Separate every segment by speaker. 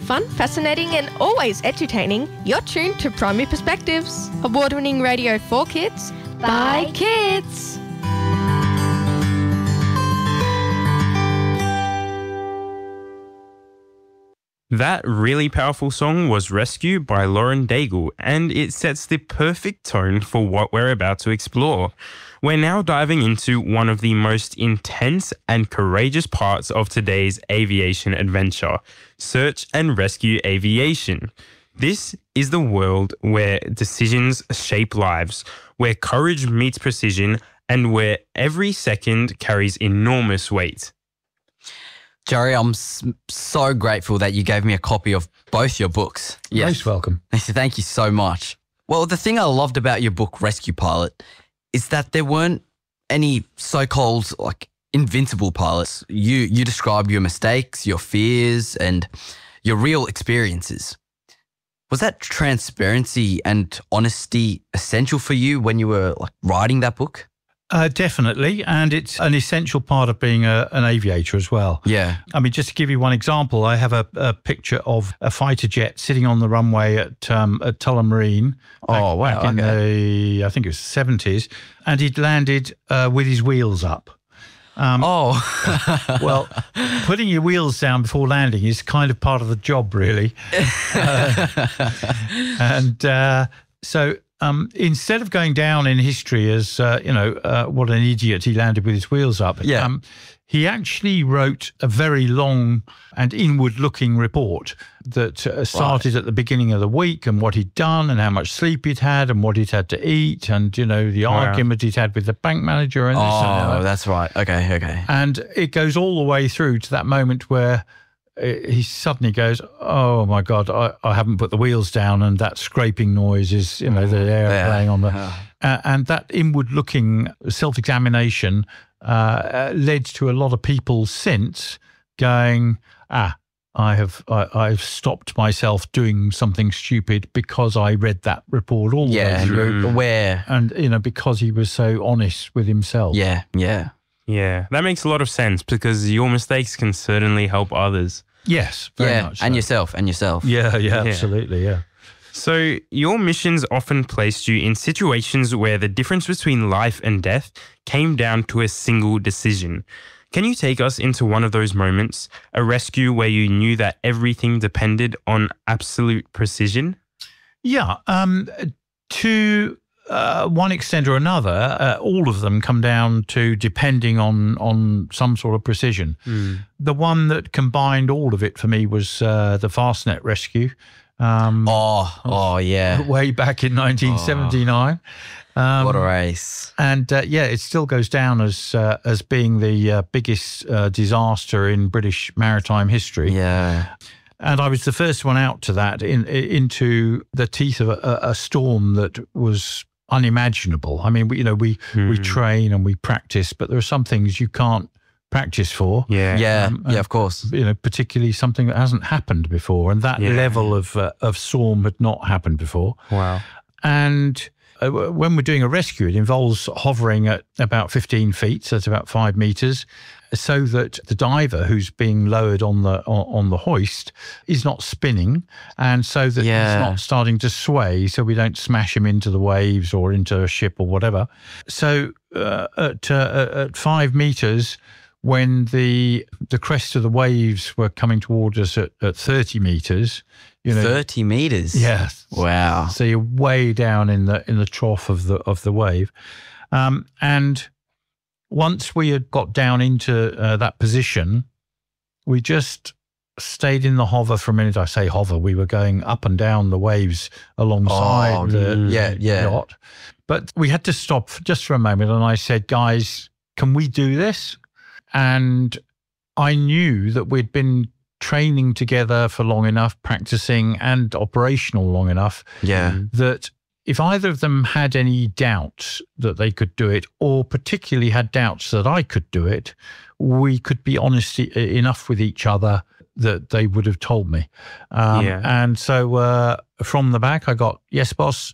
Speaker 1: fun, fascinating and always entertaining, you're tuned to Primary Perspectives. Award-winning radio for kids, by kids.
Speaker 2: That really powerful song was Rescue by Lauren Daigle, and it sets the perfect tone for what we're about to explore. We're now diving into one of the most intense and courageous parts of today's aviation adventure, search and rescue aviation. This is the world where decisions shape lives, where courage meets precision, and where every second carries enormous weight.
Speaker 3: Jerry, I'm so grateful that you gave me a copy of both your books.
Speaker 4: Yes. Most welcome.
Speaker 3: Thank you so much. Well, the thing I loved about your book, Rescue Pilot, is that there weren't any so-called invincible pilots. You described your mistakes, your fears, and your real experiences. Was that transparency and honesty essential for you when you were writing that book?
Speaker 4: Definitely, and it's an essential part of being an aviator as well.
Speaker 3: Yeah.
Speaker 4: I mean, just to give you one example, I have a picture of a fighter jet sitting on the runway at Tullamarine. Back in the, I think it was 70s, and he'd landed with his wheels up. Well, putting your wheels down before landing is kind of part of the job, really. So instead of going down in history as, what an idiot he landed with his wheels up, he actually wrote a very long and inward-looking report that started at the beginning of the week and what he'd done and how much sleep he'd had and what he'd had to eat and, the argument he'd had with the bank manager and this and that.
Speaker 3: That's right. Okay.
Speaker 4: And it goes all the way through to that moment where he suddenly goes, oh, my God, I haven't put the wheels down, and that scraping noise is, the air playing on the... and that inward-looking self-examination led to a lot of people since going, I've stopped myself doing something stupid because I read that report all the way through.
Speaker 3: Aware.
Speaker 4: And, because he was so honest with himself.
Speaker 3: Yeah.
Speaker 2: Yeah, that makes a lot of sense because your mistakes can certainly help others.
Speaker 4: Yes, very much so.
Speaker 3: And yourself.
Speaker 4: Yeah, absolutely, yeah.
Speaker 2: So your missions often placed you in situations where the difference between life and death came down to a single decision. Can you take us into one of those moments, a rescue where you knew that everything depended on absolute precision?
Speaker 4: Yeah, to one extent or another, all of them come down to depending on some sort of precision. The one that combined all of it for me was the Fastnet rescue. Way back in 1979.
Speaker 3: What a race.
Speaker 4: And it still goes down as being the biggest disaster in British maritime history.
Speaker 3: Yeah.
Speaker 4: And I was the first one out to that into the teeth of a storm that was unimaginable. I mean, we train and we practice, but there are some things you can't practice for.
Speaker 3: Of course.
Speaker 4: Particularly something that hasn't happened before, and that level of storm had not happened before.
Speaker 2: Wow.
Speaker 4: And when we're doing a rescue, it involves hovering at about 15 feet, so it's about 5 meters, so that the diver who's being lowered on the hoist is not spinning, and so that he's not starting to sway, so we don't smash him into the waves or into a ship or whatever. So at 5 meters, when the crest of the waves were coming towards us at 30 meters,
Speaker 3: 30 meters.
Speaker 4: Yes.
Speaker 3: Wow.
Speaker 4: So you're way down in the trough of the wave, and once we had got down into that position, we just stayed in the hover for a minute. I say hover, we were going up and down the waves alongside the yacht. But we had to stop just for a moment, and I said, guys, can we do this? And I knew that we'd been training together for long enough, practicing and operational long enough, that if either of them had any doubts that they could do it, or particularly had doubts that I could do it, we could be honest enough with each other that they would have told me. And so from the back, I got, yes, boss,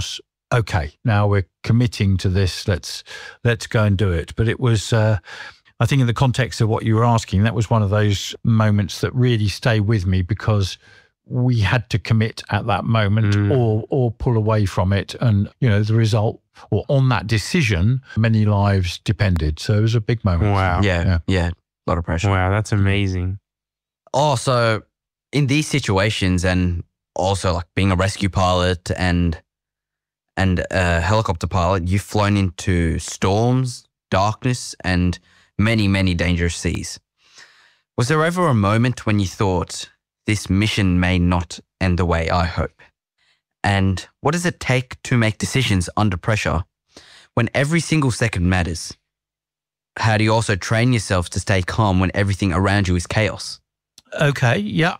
Speaker 4: okay, now we're committing to this. Let's go and do it. But it was I think in the context of what you were asking, that was one of those moments that really stay with me because we had to commit at that moment or pull away from it. And, the result or on that decision, many lives depended. So it was a big moment.
Speaker 2: Wow.
Speaker 3: Yeah. A lot of pressure.
Speaker 2: Wow, that's amazing.
Speaker 3: Oh, so in these situations and also like being a rescue pilot and a helicopter pilot, you've flown into storms, darkness, and many, many dangerous seas. Was there ever a moment when you thought, this mission may not end the way I hope? And what does it take to make decisions under pressure when every single second matters? How do you also train yourself to stay calm when everything around you is chaos?
Speaker 4: Okay, yeah.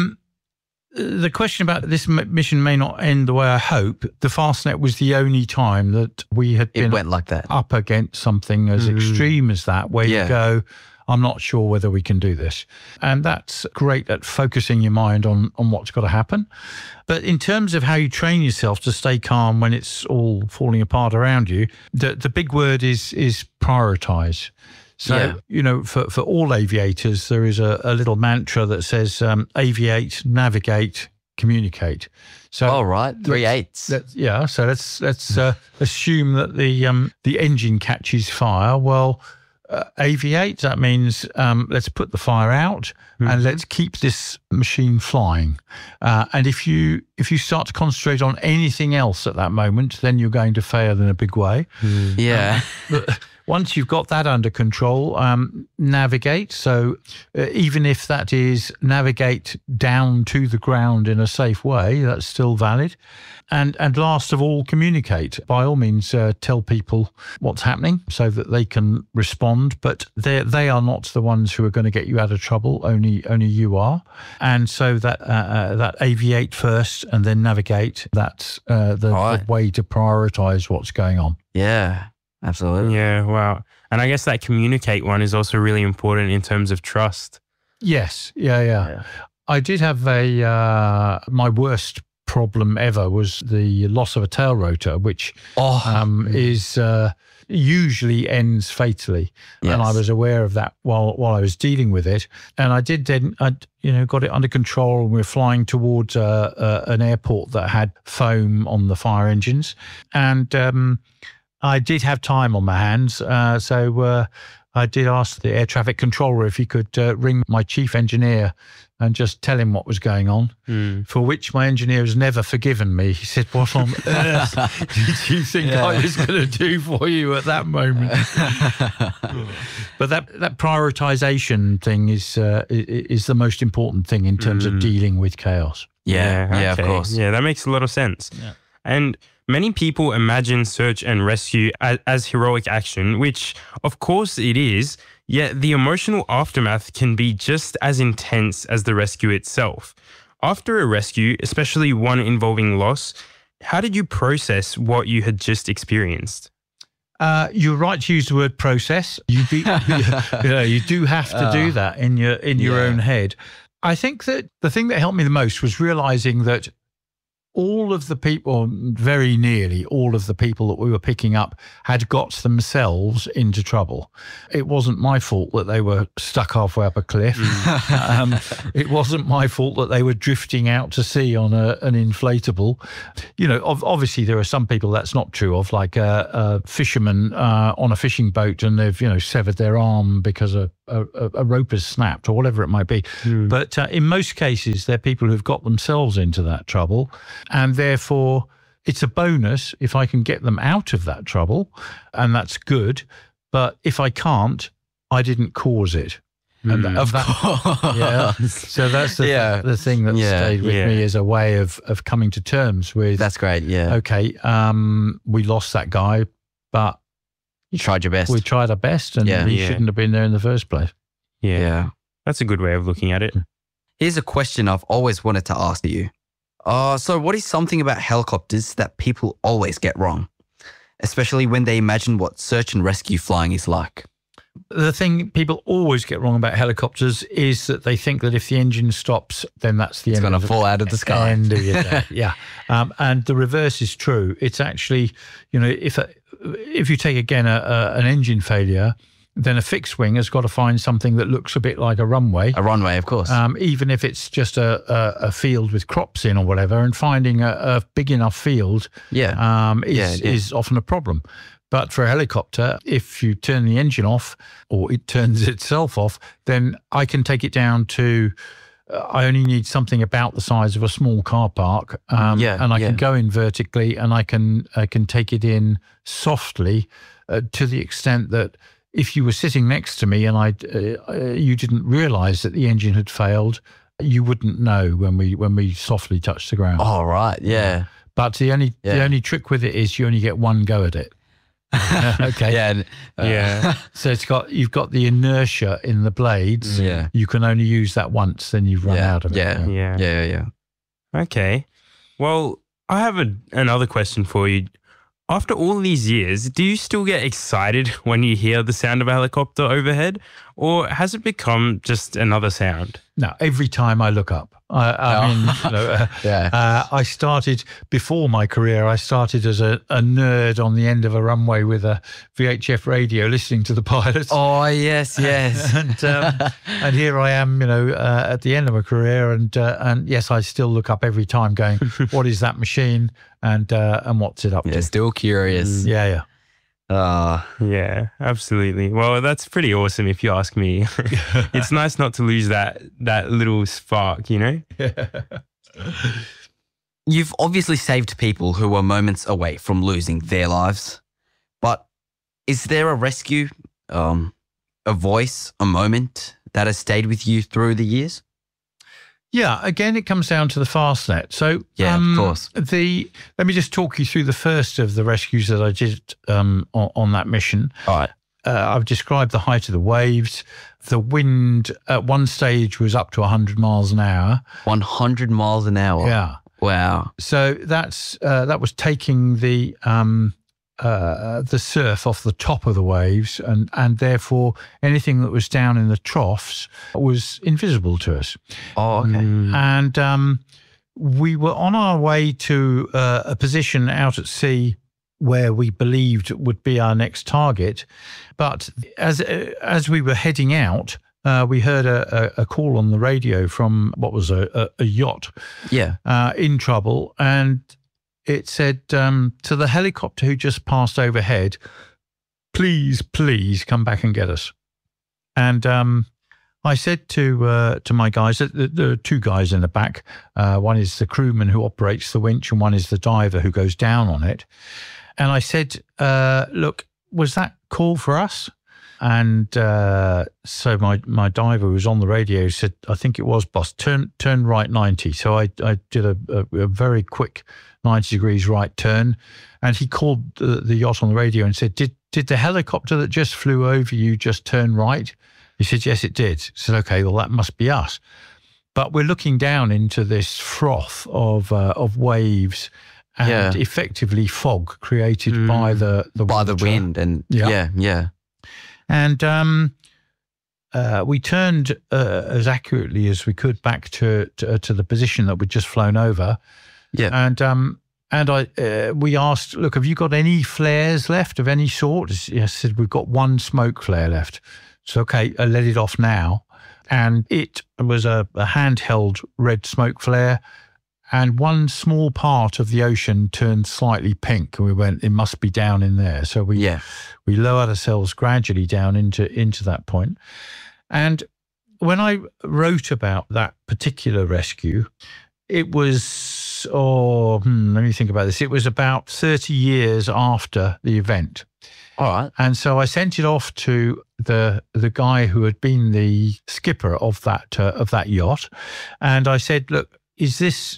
Speaker 4: The question about this mission may not end the way I hope, the Fastnet was the only time that we had been
Speaker 3: went like that.
Speaker 4: up against something as extreme as that, where you go, I'm not sure whether we can do this. And that's great at focusing your mind on what's got to happen. But in terms of how you train yourself to stay calm when it's all falling apart around you, the big word is prioritize. So, for all aviators, there is a little mantra that says aviate, navigate, communicate. So,
Speaker 3: oh, right. 3 8s.
Speaker 4: So let's assume that the engine catches fire. Well, aviate, that means let's put the fire out and let's keep this machine flying. And if you start to concentrate on anything else at that moment, then you're going to fail in a big way.
Speaker 3: Yeah.
Speaker 4: But once you've got that under control, navigate. So even if that is navigate down to the ground in a safe way, that's still valid. And last of all, communicate. By all means, tell people what's happening so that they can respond. But they are not the ones who are going to get you out of trouble. Only you are. And so that aviate first and then navigate. That's the way to prioritize what's going on.
Speaker 3: Yeah. Absolutely.
Speaker 2: Yeah, wow. And I guess that communicate one is also really important in terms of trust.
Speaker 4: Yes. Yeah. I did have my worst problem ever was the loss of a tail rotor, which is usually ends fatally. Yes. And I was aware of that while I was dealing with it. And I did then, got it under control, and we were flying towards an airport that had foam on the fire engines. And I did have time on my hands, so I did ask the air traffic controller if he could ring my chief engineer and just tell him what was going on, for which my engineer has never forgiven me. He said, what on earth did you think I was going to do for you at that moment? But that prioritization thing is the most important thing in terms of dealing with chaos.
Speaker 3: Yeah, of course.
Speaker 2: Yeah, that makes a lot of sense. Yeah. And many people imagine search and rescue as heroic action, which of course it is, yet the emotional aftermath can be just as intense as the rescue itself. After a rescue, especially one involving loss, how did you process what you had just experienced?
Speaker 4: You're right to use the word process. You do have to do that in your own head. I think that the thing that helped me the most was realizing that all of the people, very nearly all of the people that we were picking up had got themselves into trouble. It wasn't my fault that they were stuck halfway up a cliff. It wasn't my fault that they were drifting out to sea on an inflatable. Obviously there are some people that's not true of, like a fisherman on a fishing boat, and they've, severed their arm because a rope has snapped or whatever it might be. But in most cases, they're people who've got themselves into that trouble. And therefore, it's a bonus if I can get them out of that trouble, and that's good. But if I can't, I didn't cause it. And
Speaker 3: of course.
Speaker 4: Yeah. So that's the thing that stayed with me as a way of coming to terms with.
Speaker 3: That's great. Yeah.
Speaker 4: Okay. We lost that guy, but
Speaker 3: you tried your best.
Speaker 4: We tried our best, and he shouldn't have been there in the first place.
Speaker 2: Yeah. That's a good way of looking at it.
Speaker 3: Here's a question I've always wanted to ask you. So what is something about helicopters that people always get wrong, especially when they imagine what search and rescue flying is like?
Speaker 4: The thing people always get wrong about helicopters is that they think that if the engine stops, then that's the end.
Speaker 3: It's going to fall out of the sky.
Speaker 4: End of your day. Yeah. And the reverse is true. It's actually, if you take again an engine failure, then a fixed wing has got to find something that looks a bit like a runway.
Speaker 3: A runway, of course.
Speaker 4: Even if it's just a field with crops in or whatever, and finding a big enough field is often a problem. But for a helicopter, if you turn the engine off or it turns itself off, then I can take it down to, I only need something about the size of a small car park. And I can go in vertically, and I can take it in softly to the extent that if you were sitting next to me and you didn't realise that the engine had failed, you wouldn't know when we softly touched the ground.
Speaker 3: Oh, right, yeah.
Speaker 4: But the only trick with it is you only get one go at it. Okay. So you've got the inertia in the blades.
Speaker 3: Yeah.
Speaker 4: You can only use that once, then you've run out of it.
Speaker 3: Yeah.
Speaker 2: Okay. Well, I have another question for you. After all these years, do you still get excited when you hear the sound of a helicopter overhead, or has it become just another sound?
Speaker 4: No, every time I look up. I started, before my career, I started as a nerd on the end of a runway with a VHF radio listening to the pilots.
Speaker 3: Oh, yes.
Speaker 4: And here I am, at the end of my career, and yes, I still look up every time going, what is that machine and what's it up to?
Speaker 3: Still curious.
Speaker 4: Yeah.
Speaker 2: Yeah, absolutely. Well, that's pretty awesome if you ask me. It's nice not to lose that little spark,
Speaker 3: You've obviously saved people who were moments away from losing their lives, but is there a rescue, a voice, a moment that has stayed with you through the years?
Speaker 4: Yeah, again, it comes down to the Fastnet. So,
Speaker 3: of course.
Speaker 4: Let me just talk you through the first of the rescues that I did on that mission.
Speaker 3: All right.
Speaker 4: I've described the height of the waves. The wind at one stage was up to 100 miles an hour.
Speaker 3: 100 miles an hour?
Speaker 4: Yeah.
Speaker 3: Wow.
Speaker 4: So that was taking the surf off the top of the waves, and therefore anything that was down in the troughs was invisible to us.
Speaker 3: Oh, okay.
Speaker 4: And we were on our way to a position out at sea where we believed would be our next target. But as we were heading out, we heard a call on the radio from what was a yacht in trouble, and it said to the helicopter who just passed overhead, please come back and get us. And I said to my guys, there are two guys in the back. One is the crewman who operates the winch, and one is the diver who goes down on it. And I said, look, was that call for us? And so my diver who was on the radio said, I think it was, boss, turn right 90. So I did a very quick 90 degrees right turn, and he called the yacht on the radio and said, did the helicopter that just flew over you just turn right? He said, yes, it did. I said, okay, well, that must be us. But we're looking down into this froth of waves and effectively fog created by the
Speaker 3: wind. And
Speaker 4: And we turned as accurately as we could back to the position that we'd just flown over.
Speaker 3: Yeah.
Speaker 4: And we asked, look, have you got any flares left of any sort? I said, we've got one smoke flare left. So, okay, I let it off now. And it was a handheld red smoke flare. And one small part of the ocean turned slightly pink, and we went, it must be down in there. So we lowered ourselves gradually down into that point. And when I wrote about that particular rescue, it was, let me think about this. It was about 30 years after the event.
Speaker 3: All right.
Speaker 4: And so I sent it off to the guy who had been the skipper of that yacht, and I said, look, is this